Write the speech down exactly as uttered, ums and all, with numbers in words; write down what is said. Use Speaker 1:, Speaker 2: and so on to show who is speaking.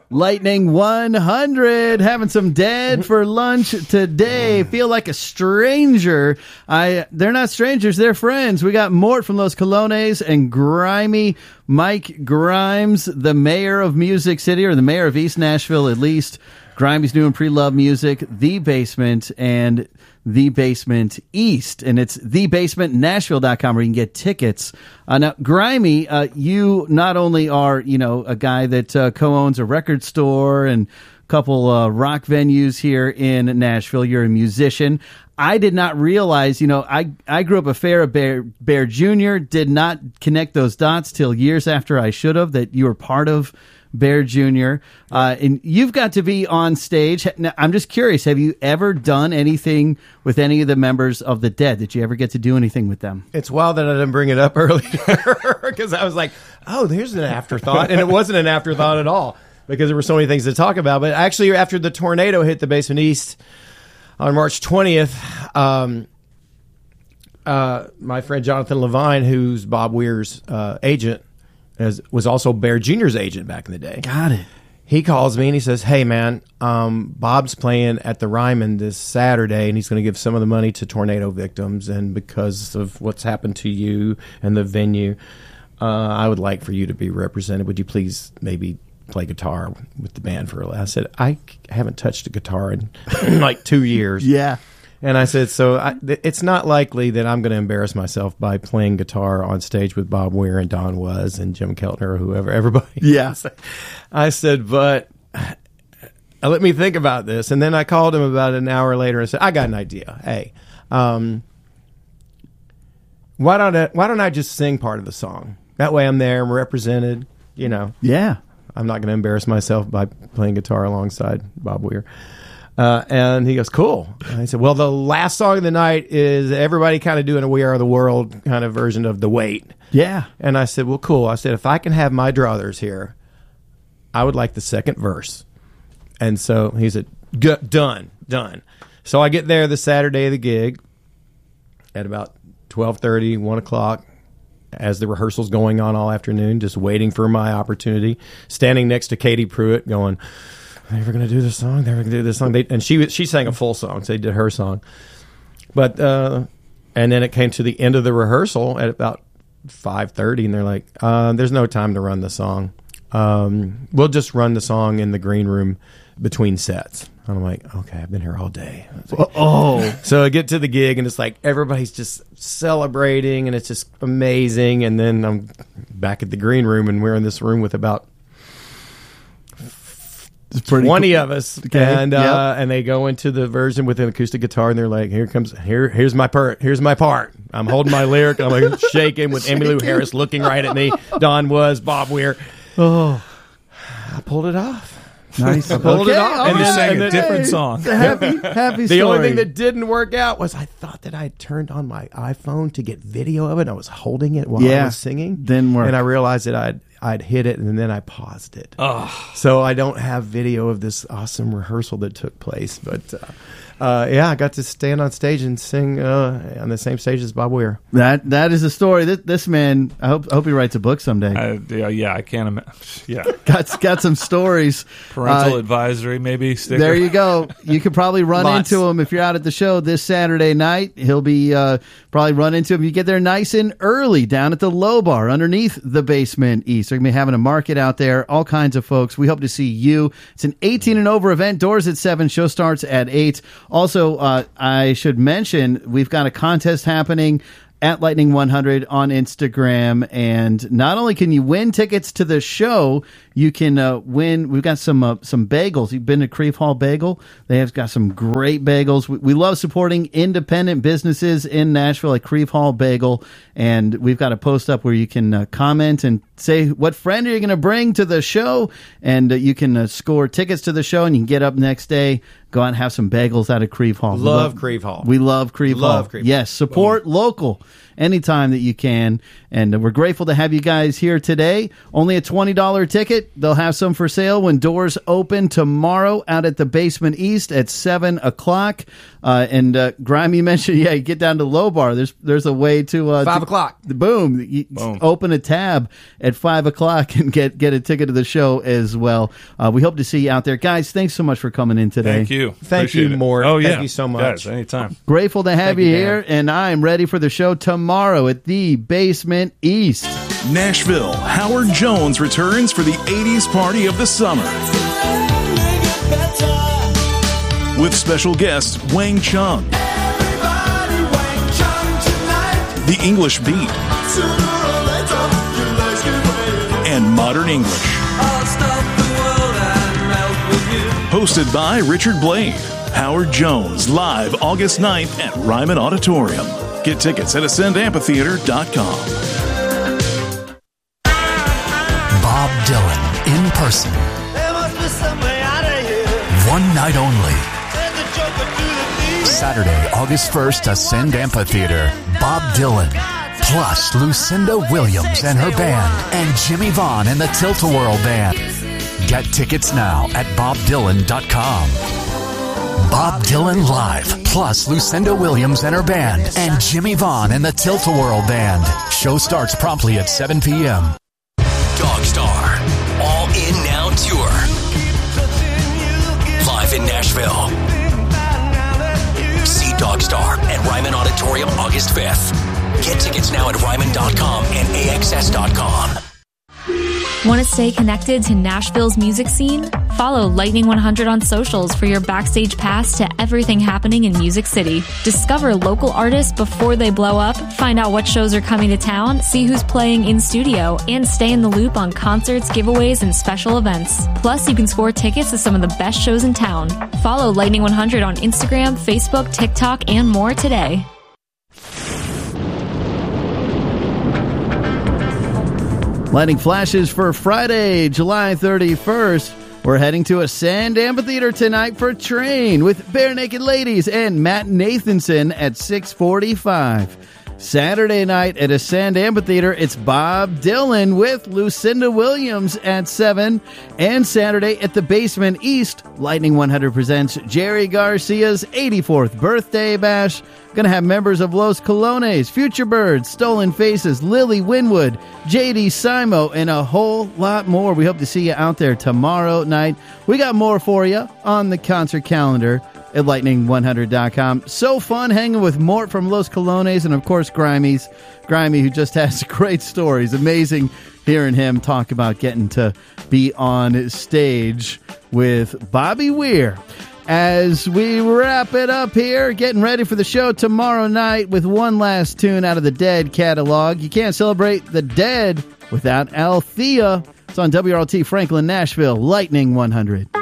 Speaker 1: Lightning one hundred, having some dead for lunch today. Feel like a stranger. I They're not strangers, they're friends. We got Mort from Los Colones and Grimy Mike Grimes, the mayor of Music City, or the mayor of East Nashville at least. Grimy's doing pre-love music, The Basement, and The Basement East. And it's the basement nashville dot com where you can get tickets. Uh, now, Grimy, uh, you not only are, you know, a guy that uh, co-owns a record store and a couple uh, rock venues here in Nashville, you're a musician. I did not realize, you know, I, I grew up a fan of Bear, Bear Junior, did not connect those dots till years after I should have, that you were part of Bear Junior Uh, and you've got to be on stage. Now, I'm just curious, have you ever done anything with any of the members of the Dead? Did you ever get to do anything with them?
Speaker 2: It's wild that I didn't bring it up earlier because I was like, oh, there's an afterthought. And it wasn't an afterthought at all because there were so many things to talk about. But actually, after the tornado hit the Basement East on March twentieth, um, uh, my friend Jonathan Levine, who's Bob Weir's uh, agent, As, was also Bear Junior's agent back in the day.
Speaker 1: Got it.
Speaker 2: He calls me and he says, hey, man, um, Bob's playing at the Ryman this Saturday, and he's going to give some of the money to tornado victims. And because of what's happened to you and the venue, uh, I would like for you to be represented. Would you please maybe play guitar with the band for a little? I said, I haven't touched a guitar in like two years.
Speaker 1: Yeah.
Speaker 2: And I said, so I, it's not likely that I'm going to embarrass myself by playing guitar on stage with Bob Weir and Don Was and Jim Keltner or whoever, everybody.
Speaker 1: Yeah.
Speaker 2: I said, but uh, let me think about this. And then I called him about an hour later and said, I got an idea. Hey, um, why don't I, why don't I just sing part of the song? That way I'm there, I'm represented, you know.
Speaker 1: Yeah.
Speaker 2: I'm not going to embarrass myself by playing guitar alongside Bob Weir. Uh, and he goes, cool. And I said, well, the last song of the night is everybody kind of doing a We Are the World kind of version of The Weight.
Speaker 1: Yeah.
Speaker 2: And I said, well, cool. I said, if I can have my druthers here, I would like the second verse. And so he said, G- done, done. So I get there the Saturday of the gig at about twelve thirty, one o'clock, as the rehearsal's going on all afternoon, just waiting for my opportunity, standing next to Katie Pruitt going, they were going to do this song. They were going to do this song. They, and she she sang a full song. So they did her song. But uh, and then it came to the end of the rehearsal at about five thirty, and they're like, uh, "There's no time to run the song. Um, we'll just run the song in the green room between sets." And I'm like, "Okay, I've been here all day." Like,
Speaker 1: oh,
Speaker 2: so I get to the gig, and it's like everybody's just celebrating, and it's just amazing. And then I'm back at the green room, and we're in this room with about twenty cool. of us, okay. and yep. uh, and they go into the version with an acoustic guitar, and they're like, "Here comes here, here's my part, here's my part." I'm holding my lyric, I'm like shaking with Emmylou Harris looking right at me. Don Was, Bob Weir.
Speaker 1: Oh,
Speaker 2: I pulled it off.
Speaker 1: Nice.
Speaker 2: I pulled
Speaker 1: okay,
Speaker 2: it off,
Speaker 3: and
Speaker 2: then,
Speaker 3: you sang
Speaker 2: and
Speaker 3: a
Speaker 2: then,
Speaker 3: different
Speaker 1: hey,
Speaker 3: song.
Speaker 1: Happy, happy.
Speaker 2: The
Speaker 1: story.
Speaker 2: only thing that didn't work out was I thought that I had turned on my iPhone to get video of it. I was holding it while
Speaker 1: yeah,
Speaker 2: I was singing.
Speaker 1: Didn't work,
Speaker 2: and I realized that I'd. I'd hit it, and then I paused it.
Speaker 3: Oh.
Speaker 2: So I don't have video of this awesome rehearsal that took place. But, uh, uh, yeah, I got to stand on stage and sing uh, on the same stage as Bob Weir.
Speaker 1: That That is a story. This, this man, I hope I hope he writes a book someday.
Speaker 3: I, yeah, yeah, I can't imagine. Yeah.
Speaker 1: got, got some stories.
Speaker 3: Parental
Speaker 1: uh,
Speaker 3: advisory, maybe. Sticker.
Speaker 1: There you go. You could probably run
Speaker 2: Lots.
Speaker 1: into him if you're out at the show this Saturday night. He'll be uh, probably run into him. You get there nice and early down at the Low Bar underneath the Basement East. They're going to be having a market out there, all kinds of folks. We hope to see you. It's an eighteen and over event. Doors at seven. Show starts at eight. Also, uh, I should mention we've got a contest happening at Lightning one hundred on Instagram, and not only can you win tickets to the show, you can uh, win. We've got some uh, some bagels. You've been to Creve Hall Bagel? They have got some great bagels. We, we love supporting independent businesses in Nashville at Creve Hall Bagel, and we've got a post up where you can uh, comment and say what friend are you going to bring to the show, and uh, you can uh, score tickets to the show, and you can get up next day, go out and have some bagels out of Creve Hall.
Speaker 2: Love, love Creve Hall.
Speaker 1: We love Creve
Speaker 2: love
Speaker 1: Hall.
Speaker 2: Creve
Speaker 1: yes, support
Speaker 2: Boom.
Speaker 1: local. anytime that you can. And we're grateful to have you guys here today. Only a twenty dollars ticket. They'll have some for sale when doors open tomorrow out at the Basement East at seven o'clock. Uh, and uh, Grimy mentioned, yeah, you get down to Low Bar. There's there's a way to... Uh,
Speaker 2: Five
Speaker 1: to,
Speaker 2: o'clock.
Speaker 1: Boom. You
Speaker 3: Boom.
Speaker 1: Open a tab at five o'clock and get, get a ticket to the show as well. Uh, we hope to see you out there. Guys, thanks so much for coming in today.
Speaker 3: Thank you.
Speaker 2: Thank
Speaker 3: Appreciate
Speaker 2: you,
Speaker 3: it.
Speaker 2: Mort.
Speaker 3: Oh, yeah.
Speaker 2: Thank you so much.
Speaker 3: Guys, anytime.
Speaker 1: Grateful to have
Speaker 2: Thank
Speaker 1: you,
Speaker 2: you,
Speaker 1: here,
Speaker 2: Dan.
Speaker 1: and I'm ready for the show tomorrow at the Basement East.
Speaker 4: Nashville, Howard Jones returns for the eighties party of the summer. With special guest Wang Chung. The English Beat. And Modern English. Hosted by Richard Blade. Howard Jones, live August ninth at Ryman Auditorium. Get tickets at ascend amphitheater dot com.
Speaker 5: Bob Dylan in person. One night only. Saturday, August first, Ascend Amphitheater. Bob Dylan. Plus Lucinda Williams and her band. And Jimmy Vaughn and the Tilt-A-Whirl Band. Get tickets now at bob dylan dot com. Bob Dylan Live, plus Lucinda Williams and her band, and Jimmy Vaughn and the Tilt-A-Whirl Band. Show starts promptly at seven p.m.
Speaker 6: Dogstar, All In Now Tour. Live in Nashville. See Dogstar at Ryman Auditorium August fifth. Get tickets now at ryman dot com and a x s dot com.
Speaker 7: Want to stay connected to Nashville's music scene? Follow Lightning one hundred on socials for your backstage pass to everything happening in Music City. Discover local artists before they blow up, find out what shows are coming to town, see who's playing in studio, and stay in the loop on concerts, giveaways, and special events. Plus, you can score tickets to some of the best shows in town. Follow Lightning one hundred on Instagram, Facebook, TikTok, and more today.
Speaker 1: Lightning flashes for Friday, July thirty-first. We're heading to Ascend Amphitheater tonight for Train with Bare Naked Ladies and Matt Nathanson at six forty-five. Saturday night at Ascend Amphitheater, it's Bob Dylan with Lucinda Williams at seven. And Saturday at the Basement East, Lightning one hundred presents Jerry Garcia's eighty-fourth birthday bash. Going to have members of Los Colones, Future Birds, Stolen Faces, Lily Winwood, J D Simo, and a whole lot more. We hope to see you out there tomorrow night. We got more for you on the concert calendar at lightning one hundred dot com. So fun hanging with Mort from Los Colones and, of course, Grimey's. Grimey, who just has great stories. Amazing hearing him talk about getting to be on stage with Bobby Weir. As we wrap it up here, getting ready for the show tomorrow night with one last tune out of the Dead catalog. You can't celebrate the Dead without Althea. It's on W R L T Franklin, Nashville, Lightning one hundred.